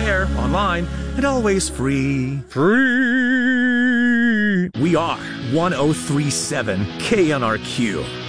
air, online, and always free. Free! We are 1037 KNRQ.